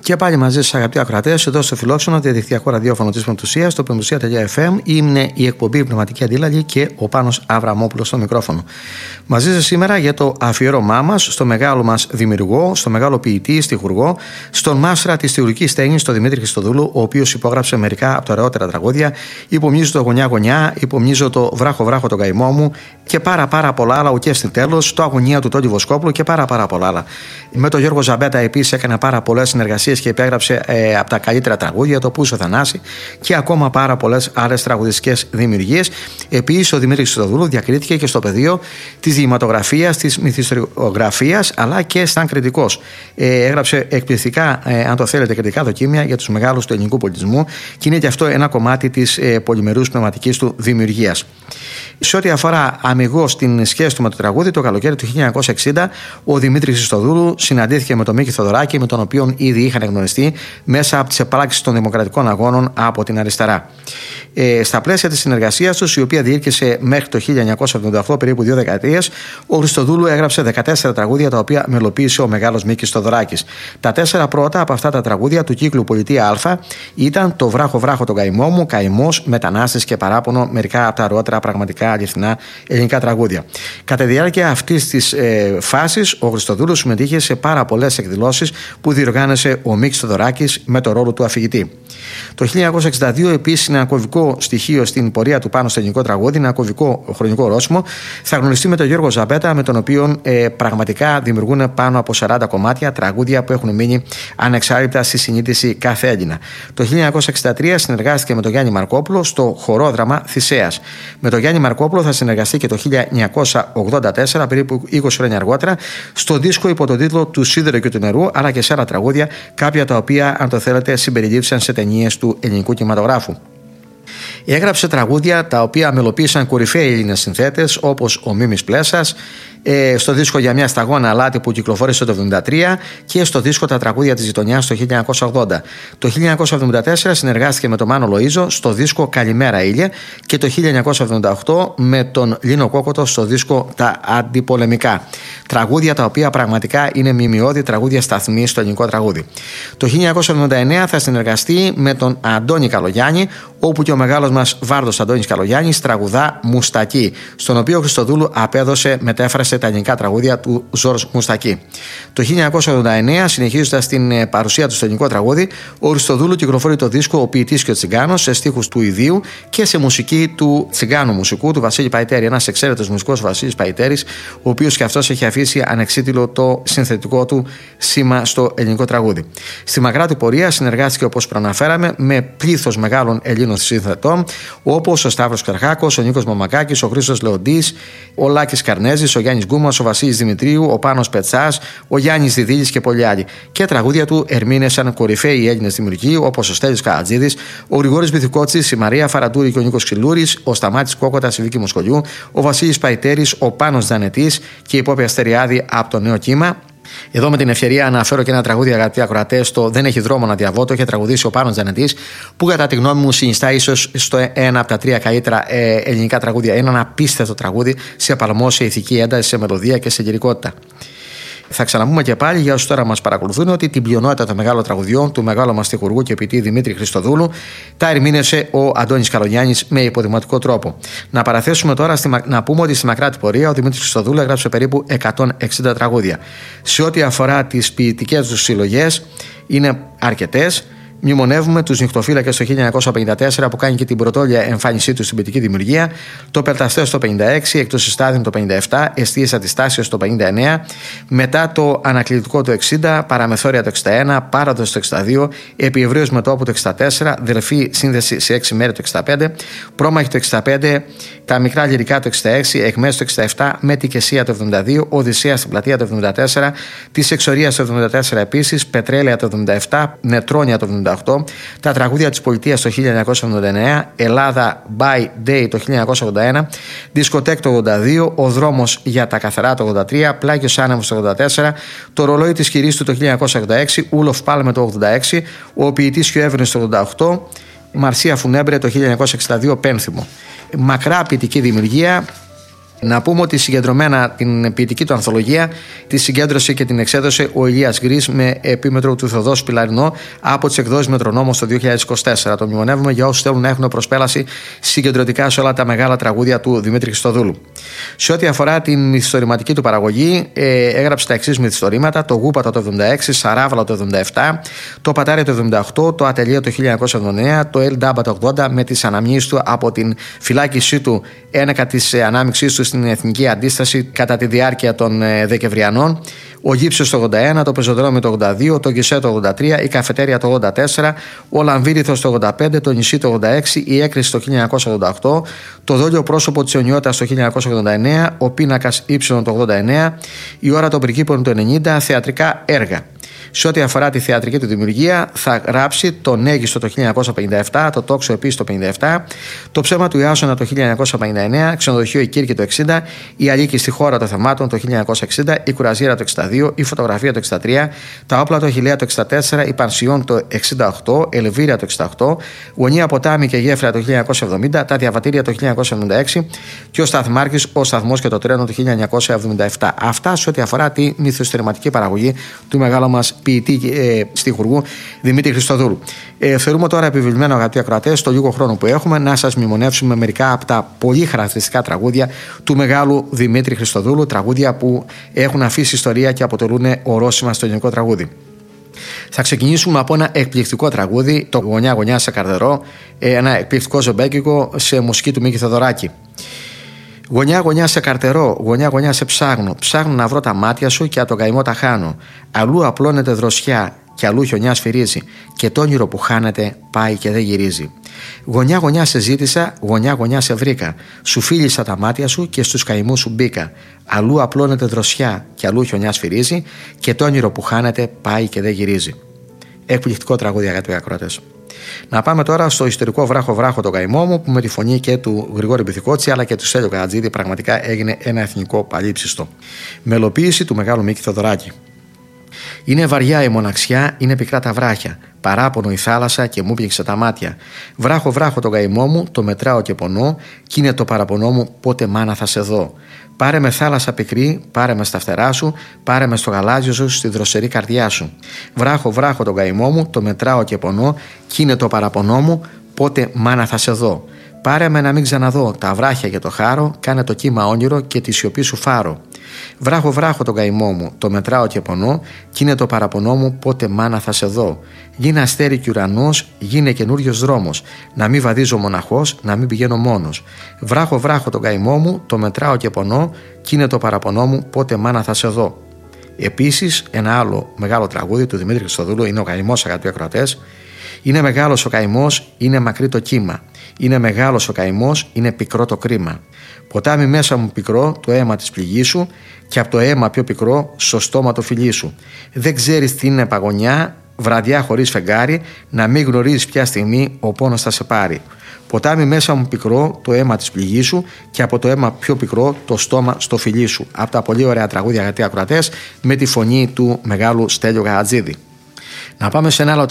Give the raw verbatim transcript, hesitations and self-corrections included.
Και πάλι μαζί σας, αγαπητοί ακροατές, εδώ στο φιλόξενο διαδικτυακό ραδιόφωνο της Πεμπτουσίας, το πεμπτουσία τελεία εφ εμ. Είναι η εκπομπή Πνευματική Αντίλαλη και ο Πάνος Αβραμόπουλος στο μικρόφωνο. Μαζί σας σήμερα για το αφιέρωμά μας στο μεγάλο μας δημιουργό, στο μεγάλο ποιητή, στιχουργό, στον μάστρα της τεχνικής τέχνης, τον Δημήτρη Χριστοδούλου, ο οποίος υπόγραψε μερικά από τα ωραιότερα τραγούδια. Υπομνίζω το Γωνιά-Γωνιά, υπομνίζω το Βράχο-Βράχο τον καημό μου και πάρα πάρα πολλά άλλα. Ο Κέστη τέλος, το Αγωνία του Τόντι Βοσκόπουλου και πάρα πάρα πολλά άλλα. Με τον Γιώργο Ζαμπέτα επίσης έκανε πάρα πολλές συνεργασίες και υπέγραψε ε, από τα καλύτερα τραγούδια, το Πούσο Θανάση και ακόμα πάρα πολλές άλλες τραγουδιστικές δημιουργίες. Επίσης, ο Δημήτρης Χριστοδούλου διακρίθηκε και στο πεδίο της δειγματογραφίας, της μυθιστοριογραφίας, αλλά και σαν κριτικός. Ε, έγραψε εκπληκτικά, ε, αν το θέλετε, κριτικά δοκίμια για τους μεγάλους του ελληνικού πολιτισμού και είναι και αυτό ένα κομμάτι της ε, πολυμερούς πνευματικής του δημιουργίας. Σε ό,τι αφορά αμιγώς την σχέση του με το τραγούδι, το καλοκαίρι του χίλια εννιακόσια εξήντα, ο Δημήτρης Χριστοδούλου συναντήθηκε με τον Μίκη Θοδωράκη, με τον οποίο ήδη είχαν γνωριστεί μέσα από τις επαράξεις των δημοκρατικών αγώνων από την αριστερά. Ε, στα πλαίσια της συνεργασίας τους, η οποία διήρκησε μέχρι το χίλια εννιακόσια εβδομήντα οκτώ, περίπου δύο δεκαετίες, ο Χριστοδούλου έγραψε δεκατέσσερα τραγούδια, τα οποία μελοποίησε ο μεγάλος Μίκης Θοδωράκης. Τα τέσσερα πρώτα από αυτά τα τραγούδια του κύκλου Πολιτεία Α ήταν το Βράχο-Βράχο τον καημό μου, Καημός, Μετανάστης και Παράπονο, μερικά από τα αργότερα πραγματικά αληθινά ελληνικά τραγούδια. Κατά τη διάρκεια αυτής της ε, φάσης, ο Χριστοδούλου συμμετείχε σε πάρα πολλές εκδηλώσεις που διοργάνωσε ο Μίκης Θοδωράκης με το ρόλο του αφηγητή. Το χίλια εννιακόσια εξήντα δύο, επίσης, είναι ένα κομβικό στοιχείο στην πορεία του πάνω στο ελληνικό τραγούδι, ένα κομβικό χρονικό ορόσημο. Θα γνωριστεί με τον Γιώργο Ζαμπέτα, με τον οποίο ε, πραγματικά δημιουργούν πάνω από σαράντα κομμάτια, τραγούδια που έχουν μείνει ανεξάρτητα στη συνείδηση κάθε Έλληνα. Το χίλια εννιακόσια εξήντα τρία συνεργάστηκε με τον Γιάννη Μαρκόπουλο στο χορόδραμα Θησέας. Με τον Γιάννη Μαρκόπουλο θα συνεργαστεί και το χίλια εννιακόσια ογδόντα τέσσερα, περίπου είκοσι χρόνια αργότερα, στο δίσκο υπό τον τίτλο Του Σίδερου και του Νερού, αλλά και σε άλλα τραγούδια, κάποια τα οποία, αν το θέλετε, συμπεριλήφθησαν σε ταινίες του ελληνικού κινηματογράφου. Έγραψε τραγούδια τα οποία μελοποίησαν κορυφαίοι Έλληνες συνθέτες, όπως ο Μίμης Πλέσας, στο δίσκο Για μια σταγόνα αλάτι που κυκλοφόρησε το εβδομήντα τρία και στο δίσκο Τα τραγούδια της γειτονιάς το χίλια εννιακόσια ογδόντα. Το χίλια εννιακόσια εβδομήντα τέσσερα συνεργάστηκε με τον Μάνο Λοΐζο στο δίσκο Καλημέρα Ήλιε και το χίλια εννιακόσια εβδομήντα οκτώ με τον Λίνο Κόκοτο στο δίσκο Τα Αντιπολεμικά. Τραγούδια τα οποία πραγματικά είναι μιμιώδη τραγούδια σταθμή στο ελληνικό τραγούδι. Το χίλια εννιακόσια εβδομήντα εννέα θα συνεργαστεί με τον Αντώνη Καλογιάννη, όπου και ο μεγάλος μας Βάρδος Αντώνης Καλογιάννης τραγουδά Μουστακή, στον οποίο ο Χριστοδούλου απέδωσε, μετέφρασε τα ελληνικά τραγούδια του Ζόρζ Μουστακή. Το χίλια εννιακόσια ογδόντα εννέα, συνεχίζοντας την παρουσία του στο ελληνικό τραγούδι, ο Χριστοδούλου κυκλοφορεί το δίσκο Ο Ποιητής και ο Τσιγκάνος σε στίχους του ιδίου και σε μουσική του τσιγκάνου μουσικού του Βασίλη Παϊτέρη. Ένας εξαίρετος μουσικός, ο Βασίλης Παϊτέρης, ο οποίος και αυτός έχει αφήσει ανεξίτηλο το συνθετικό του σήμα στο ελληνικό τραγούδι. Στη μακρά του πορεία συνεργάστηκε, όπως προαναφέραμε, με πλήθος μεγάλων Ελλήνων συνθετών, όπως ο Σταύρος Καρχάκος, ο Νίκος Μαμακάκης, ο Χρήστος Λεοντής, ο Λάκης Καρνέζης, ο Γιάννης Γκούμας, ο Βασίλης Δημητρίου, ο Πάνος Πετσάς, ο Γιάννης Διδίλης και πολλοί άλλοι. Και τραγούδια του ερμήνευσαν κορυφαίοι Έλληνες δημιουργοί, όπως ο Στέλιος Καλατζίδης, ο Γρηγόρης Μυθικότσης, η Μαρία Φαραντούρη και ο Νίκος Ξυλούρης, ο Σταμάτης Κόκοτας, η Βίκη Μοσχολιού, ο Βασίλης Παϊτέρης, ο Πάνος Δανετής και η Πόπη Αστεριάδη από το Νέο Κύμα. Εδώ με την ευκαιρία αναφέρω και ένα τραγούδι, αγαπητοί ακροατές, το Δεν έχει δρόμο να διαβώ, το είχε τραγουδήσει ο Πάνος Τζανετής, που κατά τη γνώμη μου συνιστά ίσως στο ένα από τα τρία καλύτερα ε, ελληνικά τραγούδια. Είναι ένα απίστευτο τραγούδι σε παλμό, σε ηθική ένταση, σε μελωδία και σε γερικότητα. Θα ξαναπούμε και πάλι για όσους τώρα μας παρακολουθούν ότι την πλειονότητα των μεγάλων τραγουδιών του μεγάλου μας στιχουργού και ποιητή Δημήτρη Χριστοδούλου τα ερμήνευσε ο Αντώνης Καλογιάννης με υποδηματικό τρόπο. Να παραθέσουμε τώρα, στη, να πούμε ότι στη μακρά του πορεία ο Δημήτρης Χριστοδούλου έγραψε περίπου εκατόν εξήντα τραγούδια. Σε ό,τι αφορά τις ποιητικές του συλλογές, είναι αρκετές. Μνημονεύουμε τους Νυχτοφύλακες το χίλια εννιακόσια πενήντα τέσσερα που κάνει και την πρωτόλια εμφάνισή του στην ποιητική δημιουργία, το Περταστές το πενήντα έξι, Εκτός Ιστάδιων το πενήντα επτά, Εστίες Αντιστάσεως το πενήντα εννέα, μετά το Ανακλητικό το εξήντα, Παραμεθόρια το εξήντα ένα, Πάραδος το εξήντα δύο, Επιεβραίος Μετώπου το εξήντα τέσσερα, Δελφή Σύνδεση σε έξι μέρες το εξήντα πέντε, Πρόμαχη το εξήντα πέντε, Τα Μικρά Λυρικά το εξήντα έξι, Εκμές το εξήντα επτά, Μετικεσία το εβδομήντα δύο, Οδυσσέα στην Πλατεία το εβδομήντα τέσσερα, Της Εξορίας το εβδομήντα τέσσερα επίσης, Πετρέλαια το εβδομήντα επτά, Νετρόνια το εβδομήντα οκτώ, Τα Τραγούδια της Πολιτείας το χίλια εννιακόσια εβδομήντα εννέα, Ελλάδα by Day το χίλια εννιακόσια ογδόντα ένα, Δισκοτέκ το ογδόντα δύο, Ο Δρόμος για τα Καθαρά το ογδόντα τρία, Πλάγιος Άνεμος το ογδόντα τέσσερα, Το Ρολόι της Κυρίστου το χίλια εννιακόσια ογδόντα έξι, Ούλοφ Πάλμε το ογδόντα έξι, Ο Ποιητής και ο Εύρενης το ογδόντα οκτώ, Μαρσία Φουνέμπρε το χίλια εννιακόσια εξήντα δύο, Πένθυμο. Μακρά ποιητική δημιουργία, Να πούμε ότι συγκεντρωμένα την ποιητική του ανθολογία τη συγκέντρωσε και την εξέδωσε ο Ηλίας Γκρις με επίμετρο του Θεοδόσου Πιλαρινό από τις εκδόσεις Μετρονόμος το δύο χιλιάδες είκοσι τέσσερα. Το μνημονεύουμε για όσους θέλουν να έχουν προσπέλαση συγκεντρωτικά σε όλα τα μεγάλα τραγούδια του Δημήτρη Χριστοδούλου. Σε ό,τι αφορά την μυθιστορηματική του παραγωγή, ε, έγραψε τα εξής μυθιστορήματα: το Γούπατο το εβδομήντα έξι, Σαράβαλα το εβδομήντα επτά, το Πατάρι το εβδομήντα οκτώ, το Ατελείο το χίλια εννιακόσια εβδομήντα εννέα, το Ελ Ντάμπα το ογδόντα με τις αναμνήσεις του από την φυλάκισή του ένεκα της ανάμειξής του στην Εθνική Αντίσταση κατά τη διάρκεια των Δεκεμβριανών, ο Γύψος το ογδόντα ένα, το Πεζοδρόμιο το ογδόντα δύο, το Γκισέ το ογδόντα τρία, η Καφετέρια το ογδόντα τέσσερα, ο Λαμβύριθος το ογδόντα πέντε, το Νησί το ογδόντα έξι, η Έκρηση το χίλια εννιακόσια ογδόντα οκτώ, το Δόλιο Πρόσωπο της Ιωνιώτας το χίλια εννιακόσια ογδόντα εννέα, ο Πίνακας Ήψιλον το ογδόντα εννέα, η Ώρα των Πριγκίπων το ενενήντα, θεατρικά έργα. Σε ό,τι αφορά τη θεατρική του δημιουργία, θα γράψει το Νέγιστο το χίλια εννιακόσια πενήντα επτά, το Τόξο επίσης το πενήντα επτά, το Ψέμα του Ιάσονα το χίλια εννιακόσια πενήντα εννέα, Ξενοδοχείο Η Κύρκη το εξήντα, η Αλίκη στη Χώρα των Θεμάτων το χίλια εννιακόσια εξήντα, η Κουραζίρα το εξήντα δύο, η Φωτογραφία το εξήντα τρία, τα Όπλα το Χιλέα το εξήντα τέσσερα, η Πανσιόν το εξήντα οκτώ, Ελβίρια το εξήντα οκτώ, Γωνία Ποτάμι και Γέφυρα το χίλια εννιακόσια εβδομήντα, τα Διαβατήρια το χίλια εννιακόσια εβδομήντα έξι και ο Σταθμάρχης, ο Σταθμός και το Τρένο το χίλια εννιακόσια εβδομήντα επτά. Αυτά σε ό,τι αφορά τη μυθιστορηματική παραγωγή του μεγάλου μας ποιητή ε, στιχουργού Δημήτρη Χριστοδούλου. Ε, θεωρούμε τώρα επιβεβλημένο, αγαπητοί ακροατές, στο λίγο χρόνο που έχουμε, να σας μνημονεύσουμε μερικά από τα πολύ χαρακτηριστικά τραγούδια του μεγάλου Δημήτρη Χριστοδούλου, τραγούδια που έχουν αφήσει ιστορία και αποτελούν ορόσημα στο ελληνικό τραγούδι. Θα ξεκινήσουμε από ένα εκπληκτικό τραγούδι, το Γωνιά Γωνιά σε Καρτερό, ένα εκπληκτικό ζεμπέκικο σε μουσική του Μίκη Θεοδωράκη. Γωνιά γωνιά σε καρτερώ, γωνιά γωνιά σε ψάχνω. Ψάχνω να βρω τα μάτια σου και από τον καημό τα χάνω. Αλλού απλώνεται δροσιά και αλλού χιονιά σφυρίζει. Και το όνειρο που χάνεται πάει και δεν γυρίζει. Γωνιά γωνιά σε ζήτησα, γωνιά γωνιά σε βρήκα. Σου φίλησα τα μάτια σου και στους καημούς σου μπήκα. Αλλού απλώνεται δροσιά και αλλού χιονιά σφυρίζει. Και το όνειρο που χάνεται πάει και δεν γυρίζει. Εκπληκτικό τραγούδι, αγαπητοί ακροατές. Να πάμε τώρα στο ιστορικό Βράχο Βράχο τον καημό μου, που με τη φωνή και του Γρηγόρη Μπιθικότση αλλά και του Στέλιο Καρατζίδη πραγματικά έγινε ένα εθνικό παλίψιστο. Μελοποίηση του μεγάλου Μίκη Θεοδωράκη. Είναι βαριά η μοναξιά, είναι πικρά τα βράχια. Παράπονο η θάλασσα και μου πιέξε τα μάτια. Βράχο βράχο τον καημό μου, το μετράω και πονώ, κι είναι το παραπονό μου, πότε μάνα θα σε δω. Πάρε με θάλασσα πικρή, πάρε με στα φτερά σου, πάρε με στο γαλάζιο σου, στη δροσερή καρδιά σου. Βράχο βράχο τον καημό μου, το μετράω και πονώ, κι είναι το παραπονό μου, πότε μάνα θα σε δω. Πάρε με να μην ξαναδώ τα βράχια και το χάρο, κάνε το κύμα όνειρο και τη σιωπή σου φάρο. Βράχο βράχο τον καημό μου, το μετράω και πονώ, κι είναι το παραπονό μου, πότε μάνα θα σε δω. Γίνε αστέρι κι ουρανός, γίνε καινούριος δρόμος, να μην βαδίζω μοναχός, να μην πηγαίνω μόνος. Βράχο βράχο τον καημό μου, το μετράω και πονώ, κι είναι το παραπονό μου, πότε μάνα θα σε δω. Επίσης, ένα άλλο μεγάλο τραγούδι του Δημήτρη Χριστοδούλου είναι ο καημός, αγαπητοί ακροατές. Είναι μεγάλος ο καημός, είναι μακρύ το κύμα. Είναι μεγάλος ο καημός, είναι πικρό το κρίμα. Ποτάμι μέσα μου πικρό το αίμα της πληγής σου, και από το αίμα πιο πικρό στο στόμα το φιλί σου. Δεν ξέρεις τι είναι παγωνιά, βραδιά χωρίς φεγγάρι, να μην γνωρίζεις ποια στιγμή ο πόνος θα σε πάρει. Ποτάμι μέσα μου πικρό το αίμα της πληγής σου, και από το αίμα πιο πικρό το στόμα στο φιλί σου. Από τα πολύ ωραία τραγούδια, αγαπητοί ακροατές, με τη φωνή του μεγάλου Στέλιο Καρατζίδη. Να πάμε σε ένα άλλο